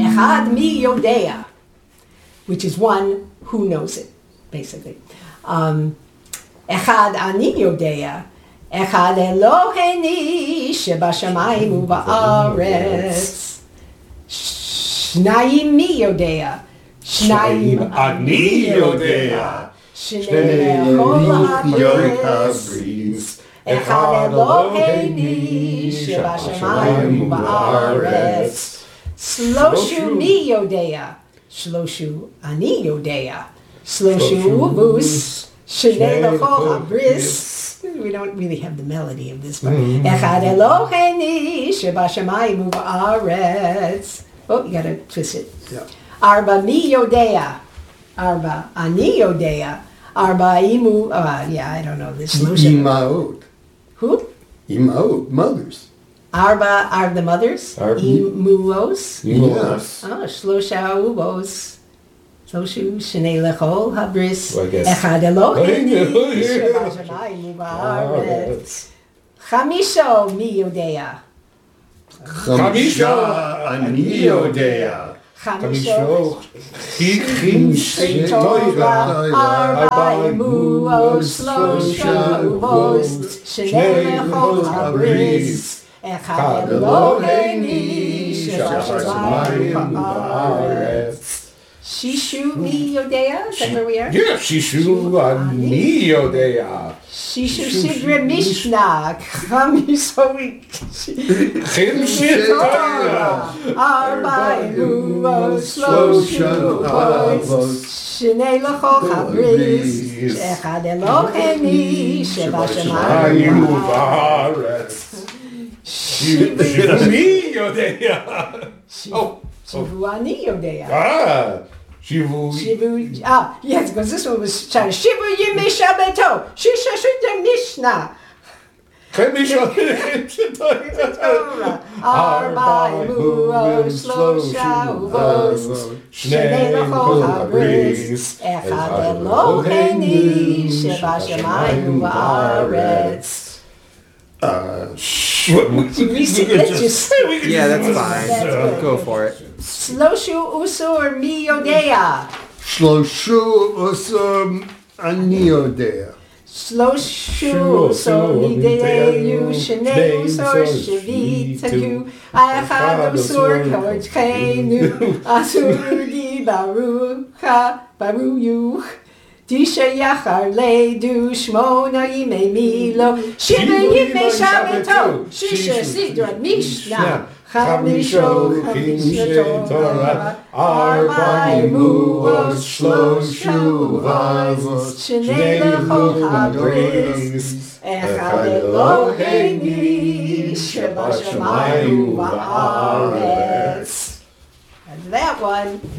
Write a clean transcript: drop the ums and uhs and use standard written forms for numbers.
Echad mi yodea, which is one who knows it, basically. Echad ani yodea, Echad Eloheini shebashamayim uba'aretz. Shnayim mi yodea, Shnayim ani yodea, Shnei lechol habris. Echad Eloheini shebashamayim uba'aretz. Shloshu mi yodea, Shloshu ani yodea, Shloshu uvus, Shnei lechol habris. We don't really have the melody of this, but Echad Eloheini shebashamayim uba'aretz. Oh, you gotta twist it. Yeah. Arba mi yodea, Arba ani yodea, Arba imu. I don't know this. Imaot. Who? Imaot, mothers. Arba are the mothers. Imuos. Yes. Oh, Shlosha uvos. Shloshu shnei lechol habris. Echad Eloheini shebashamayim uba'aretz. Chamisho mi yodea. Chamisha ani yodea. Chamisho Chichim Torah, Arba imuos, Shlosha uvos, Shnei lechol habris. Echad Eloheini shebashamayim uba'aretz. Shishu mi yodea, is that where we are? Yeah, Shishu ani yodea. Shishu Sidra Mishnah, Chamisho Chimshit Torah. Arba imuos, Shlosha uvos, Shnei lechol habris. Echad Eloheini shebashamayim uba'aretz. Shivu mi yodea. Oh. Shivu ani yodea. Shivu. Yes, because this one was trying to Shivu yimei shabbato. Shisha shita Mishnah. Chimshit Torah. Arba imuos, Shlosha uvos, Shnei lechol habris. Echad Eloheini shebashamayim uba'aretz. Let's just Yeah, that's fine. That's Go for it. Sloshu usur mi yodea. Shloshu usum ani yodea. Sloshu usur mi deyu shnei usur shevitaku. Echad usur kodchenu asur di barucha baruyu. Tisha yachar leidu shmona yimei milo. Shiva yimei shabbato. Shisha sidra mishnah. Chamisho chamisha Torah. Arba imuos, Shloshu uvos, Shnei lechol habris. Echad Eloheini shebashamayim uba'aretz. And that one